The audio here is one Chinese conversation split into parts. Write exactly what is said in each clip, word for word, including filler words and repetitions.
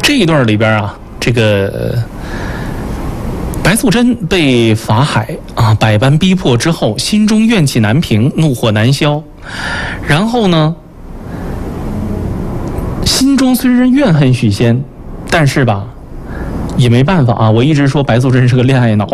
这一段里边啊，这个白素贞被法海啊百般逼迫之后，心中怨气难平，怒火难消。然后呢，心中虽然怨恨许仙，但是吧，也没办法啊。我一直说白素贞是个恋爱脑，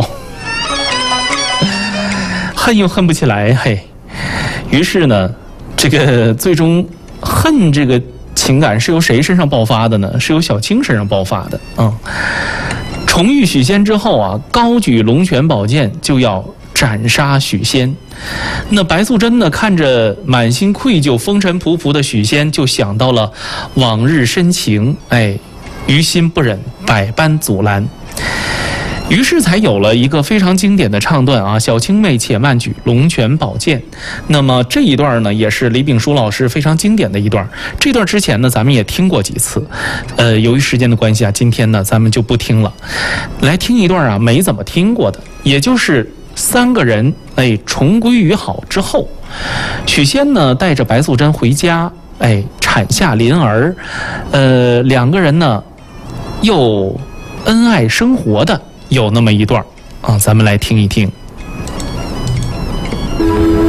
恨又恨不起来，嘿。于是呢，这个最终恨这个情感是由谁身上爆发的呢？是由小青身上爆发的啊、嗯。重遇许仙之后啊，高举龙泉宝剑就要斩杀许仙。那白素贞呢，看着满心愧疚、风尘仆仆的许仙，就想到了往日深情，哎，于心不忍，百般阻拦。于是才有了一个非常经典的唱段啊，小青妹且慢举龙泉宝剑。那么这一段呢，也是李炳淑老师非常经典的一段。这段之前呢，咱们也听过几次，呃，由于时间的关系啊，今天呢咱们就不听了。来听一段啊，没怎么听过的，也就是三个人哎重归于好之后，许仙呢带着白素贞回家，哎产下麟儿，呃两个人呢又恩爱生活的。有那么一段啊，咱们来听一听。